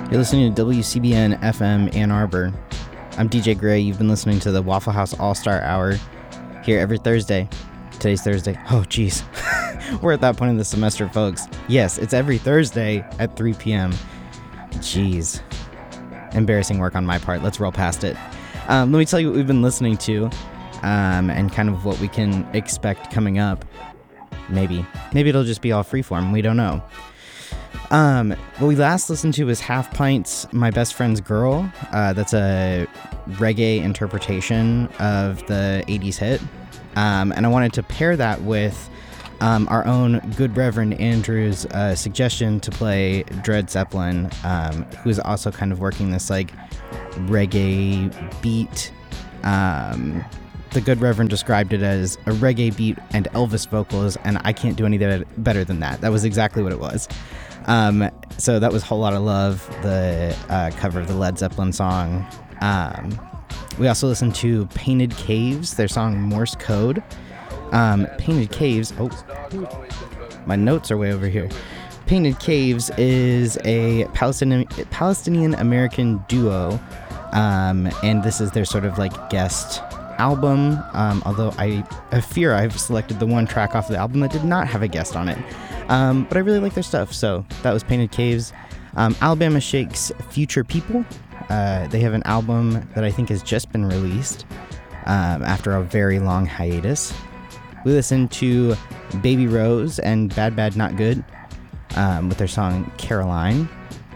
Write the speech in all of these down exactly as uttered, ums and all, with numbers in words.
You're listening to W C B N F M Ann Arbor. I'm D J Gray. You've been listening to the Waffle House All-Star Hour here every Thursday. Today's Thursday. Oh, geez. We're at that point in the semester, folks. Yes, it's every Thursday at three p.m. Jeez. Embarrassing work on my part. Let's roll past it. Um, let me tell you what we've been listening to um, and kind of what we can expect coming up. Maybe. Maybe it'll just be all freeform. We don't know. Um, what we last listened to was Half Pint's My Best Friend's Girl. Uh, that's a reggae interpretation of the eighties hit. Um, and I wanted to pair that with um, our own Good Reverend Andrew's uh, suggestion to play Dred Zeppelin, um, who's also kind of working this like reggae beat. Um, the Good Reverend described it as a reggae beat and Elvis vocals, and I can't do any better than that. That was exactly what it was. Um, so that was Whole Lotta Love, the uh, cover of the Led Zeppelin song. Um, we also listened to Painted Caves, their song Morse Code. Um, Painted Caves, oh, my notes are way over here. Painted Caves is a Palestinian Palestinian American duo, um, and this is their sort of like guest album, um, although I, I fear I've selected the one track off the album that did not have a guest on it. Um, but I really like their stuff, so that was Painted Caves. Um, Alabama Shake's Future People. Uh, they have an album that I think has just been released um, after a very long hiatus. We listened to Baby Rose and Bad Bad Not Good um, with their song Caroline.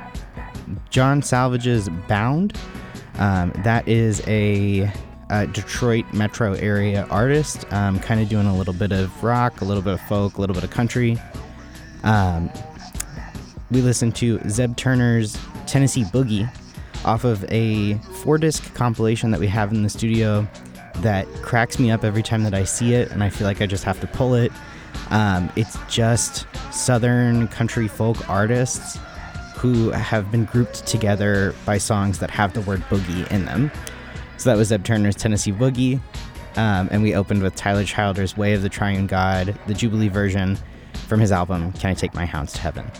John Salvage's Bound. Um, that is a, a Detroit metro area artist, um, kind of doing a little bit of rock, a little bit of folk, a little bit of country. Um, we listened to Zeb Turner's Tennessee Boogie off of a four-disc compilation that we have in the studio that cracks me up every time that I see it, and I feel like I just have to pull it. Um, it's just southern country folk artists who have been grouped together by songs that have the word boogie in them. So that was Zeb Turner's Tennessee Boogie, um, and we opened with Tyler Childer's Way of the Triune God, the Jubilee version from his album, Can I Take My Hounds to Heaven?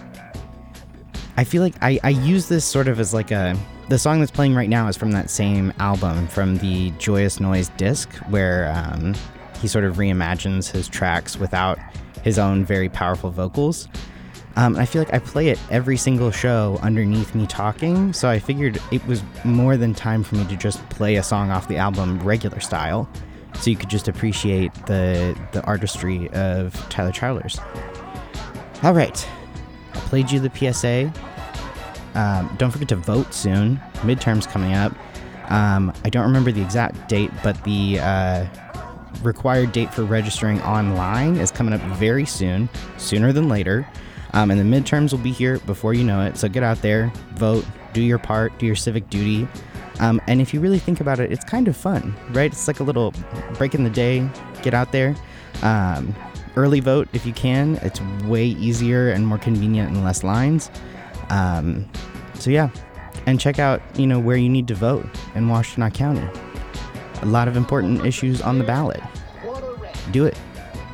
I feel like I, I use this sort of as like a... The song that's playing right now is from that same album, from the Joyous Noise disc, where um, he sort of reimagines his tracks without his own very powerful vocals. Um, I feel like I play it every single show underneath me talking, so I figured it was more than time for me to just play a song off the album regular style, so you could just appreciate the the artistry of Tyler Childers. All right, I played you the P S A. Um, don't forget to vote soon. Midterms coming up. Um, I don't remember the exact date, but the uh, required date for registering online is coming up very soon, sooner than later. Um, and the midterms will be here before you know it. So get out there, vote, do your part, do your civic duty. Um, and if you really think about it, it's kind of fun, right? It's like a little break in the day. Get out there. Um, early vote if you can. It's way easier and more convenient and less lines. Um, so yeah, and check out, you know, where you need to vote in Washtenaw County. A lot of important issues on the ballot. Do it.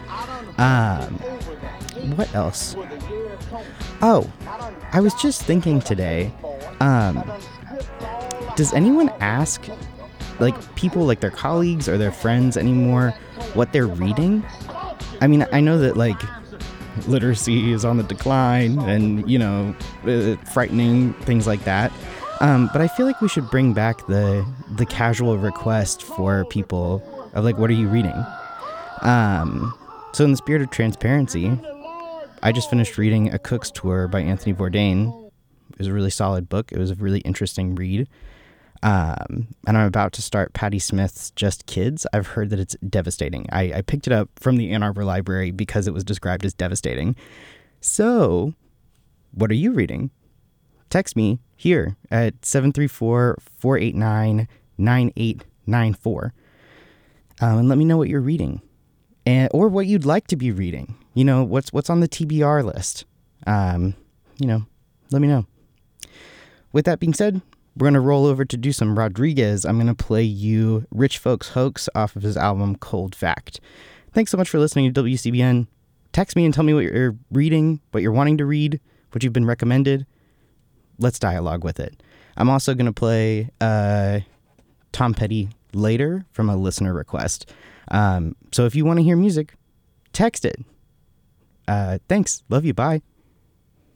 Um, what else? Oh, I was just thinking today, um, does anyone ask, like, people, like their colleagues or their friends anymore, what they're reading? I mean, I know that, like, literacy is on the decline and, you know, uh, frightening things like that. Um, but I feel like we should bring back the the casual request for people of like, what are you reading? Um, so in the spirit of transparency, I just finished reading A Cook's Tour by Anthony Bourdain. It was a really solid book. It was a really interesting read. Um, and I'm about to start Patti Smith's Just Kids. I've heard that it's devastating. I, I picked it up from the Ann Arbor Library because it was described as devastating. So, what are you reading? Text me here at seven three four, four eight nine, nine eight nine four um, and let me know what you're reading and or what you'd like to be reading. You know, what's what's on the T B R list. Um, you know, let me know. With that being said, we're going to roll over to do some Rodriguez. I'm going to play you Rich Folks Hoax off of his album Cold Fact. Thanks so much for listening to W C B N. Text me and tell me what you're reading, what you're wanting to read, what you've been recommended. let's dialogue with it. I'm also going to play uh, Tom Petty later from a listener request. Um, so if you want to hear music, text it. Uh, thanks. Love you. Bye.